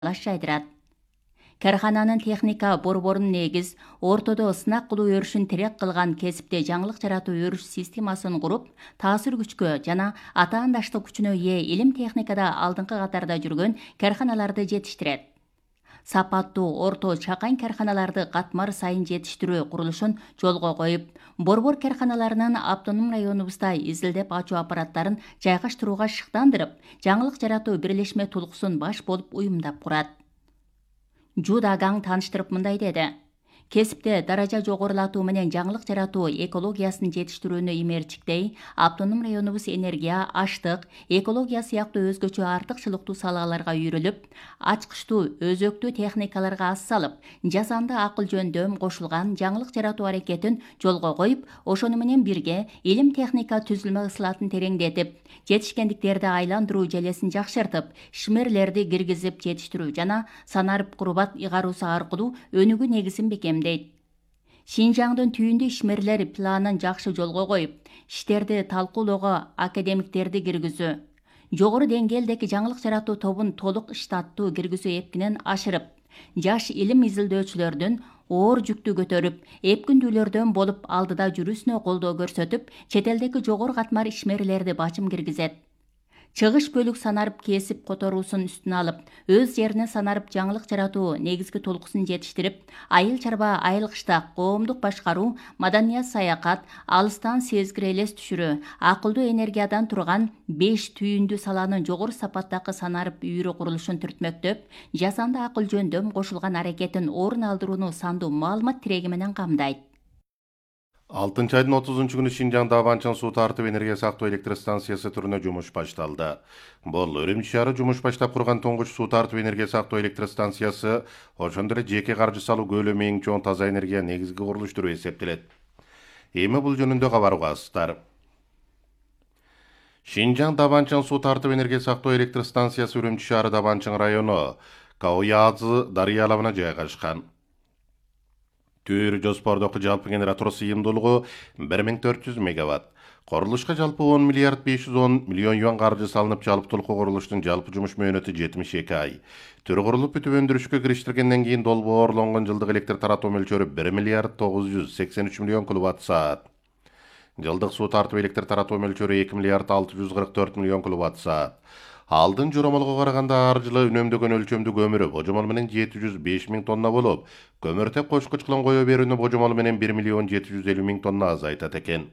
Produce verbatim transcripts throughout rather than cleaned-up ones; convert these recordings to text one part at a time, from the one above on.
жайдырат. Кархананын техника борборунун негиз, ортодо сынак кылуу өрүшүн тирек кылган кесипте жаңылык жаратуу өрүш системасын куруп, таасир күчкө жана атаандаштык күчүнө ээ илим техникада алдыңкы катарда жүргөн карханаларды жетиштирет. Сапаттуу орто чакан карханаларды катмар сайын жетиштирүү курулушун жолго коюп, борбор карханаларынын автоном районубузда изилдеп ачуу аппараттарын жайгаштырууга шыктандырып, жаңылык жаратуу бирлешме тулкуусун баш болуп уюмдап курат. Жуда Гаң тааныштырып мындай деди. Кесипте даража жогорулатуу менен жаңылык жаратуу экологиясын жетиштирүүнү имерчиктей, автоном районубуз энергия, аштык, экология сыяктуу өзгөчө артыкчылыктуу салаларга үйрүлүп, ачкычтуу, өзөктүү техникаларга аз салып, жасанды акыл жөндөм кошулган жаңылык жаратуу аракетин жолго коюп, ошону менен бирге илим техника түзүлмө ысылатын тереңдетип, жетишкендиктерди айландыруу желесин жакшыртып, шимерлерди киргизип жетиштирүү жана санарып курбат ыгаруусу аркылуу өнүгүү негизин бекемдейт. Шинжаңдын түйүндү ишмерлер планын жакшы жолго коюп, иштерди талкуулоого академиктерди киргизүү, жогору деңгээлдеги жаңылык жаратуу тобун толук штаттуу киргизүү эпкинен ашырып, жаш илим изилдөөчүлөрдүн оор жүктү көтөрүп, эпкүндүүлөрдөн болуп алдыда жүрүүсүнө колдоо көрсөтүп, чет элдеги жогору катмар ишмерлерди бачым киргизет. Чыгыш бөлүк санарып кесип которуусун үстүнө алып, өз жерине санарып жаңылык жаратуу негизги толкуусун жетиштирип, айыл чарба айыл кыштак, коомдук башкаруу, маданият саякат, алыстан сезгир элес түшүрүү, акылдуу энергиядан турган беш түйүндүү саланын жогору сапаттагы санарып үйрө курулушун түртмөктөп, жасанды акыл жөндөм кошулган аракетин орун алдырууну сандуу маалымат тиреги менен камдайт. алтынчы айдын отузунчу күнү Шинжаңда Абанчан суу тартып энергия сактоо электр станциясы түрүнө жумуш башталды. Бул Өрүмчү шаары жумуш баштап курган тоңгуч суу тартып энергия сактоо электр станциясы, ошондой эле жеке каржы салуу көлөмү эң чоң таза энергия негизги курулуш түрү эсептелет. Эми бул жөнүндө кабар угасыздар. Шинжаңда Абанчан суу тартып энергия сактоо электр станциясы Өрүмчү шаарында Абанчан району Кауязы дарыя алабына жайгашкан. Түр жоспордогу жалпы генератор сыйымдуулугу бир миң төрт жүз мегаватт. Курулушка жалпы он миллиард беш жүз он миллион юан каржы салынып, жалпылыктуу курулуштун жалпы жумуш мөөнөтү жетимиш эки ай. Түр курулуп бүтүп өндүрүшкө кириштиргенден кийин долбоорлонгон жылдык электр таратуу мөлчөрү бир миллиард тогуз жүз сексен үч миллион киловатт саат. Жылдык суу тартып электр таратуу мөлчөрү эки миллиард алты жүз кырк төрт миллион киловатт саат. Алдын жоромолго караганда ар жылы үнөмдөгөн өлчөмдүү көмүрү божомол менен жети жүз беш миң тонна болуп, көмүртек кошкучкулан кое берүүнү божомол менен бир миллион жети жүз элүү миң тонна азайтат экен.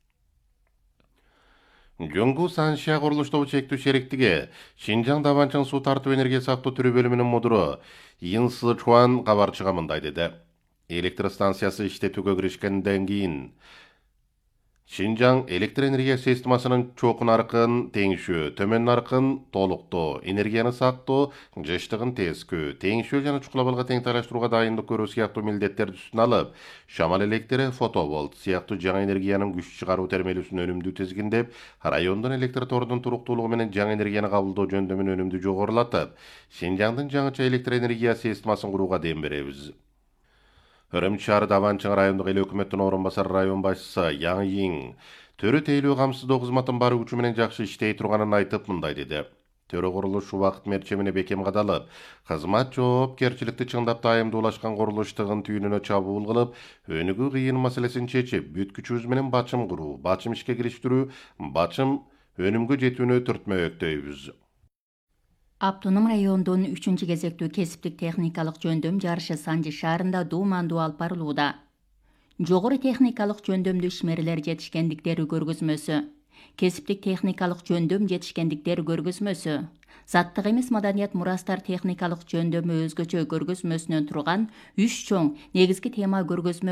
Жоңгу Саншия курулуштоо чектүү шериктиги Шинжаңда Абанчан суу тартып энергия сактоо түрү бөлүмүнүн мудуру Ин Сы Чуан кабарчыга мындай деди. Электр станциясы иштетүүгө киришкенден кийин Шинжаң электр энергия системасынын чоң наркын теңишүү, төмөн наркын толуктоо, энергияны сактоо, жыштыгын тескүү, теңишүү жана чукулабалга тең тайлаштырууга дайындык көрүү сыяктуу милдеттерди үстүнө алып, шамал электри, фотоволт сыяктуу жаңы энергиянын күч чыгаруу термелүүсүн өнүмдүү тизгиндеп, райондун электр торунун туруктуулугу менен жаңы энергияны кабылдоо жөндөмүн өнүмдүү жогорулатып, Шинжаңдын жаңыча электр энергия системасын курууга дем беребиз. Өрүмчү шаарында Абанчан райондук эл өкмөттүн орун басары район башчысы Яң Йиң төрө тейлөө камсыздоо кызматын бар күчү менен жакшы иштей турганын айтып мындай деди. Төрө курулуш убакыт мерчемине бекем кадалып, кызмат жоопкерчиликти чыңдап дайымдуулашкан курулуштугун түйүнүнө чабуул кылып, өнүгүү кыйын маселесин чечип, бүт күчүбүз менен бачым куруу, бачым ишке кириштирүү, бачым өнүмгө жетүүнү түртмөктөйбүз. Автоном райондун үчүнчү кезектүү кесиптик техникалык жөндөм жарышы Санжы шаарында дуумандуу алып барылууда. Жогору техникалык жөндөмдүү ишмерлер жетишкендиктери көргөзмөсү, кесиптик техникалык жөндөм жетишкендиктер көргөзмөсү, заттык эмес маданият мурастар техникалык жөндөмү өзгөчө көргөзмөсүнөн турган үч чоң негизги тема көргөзмө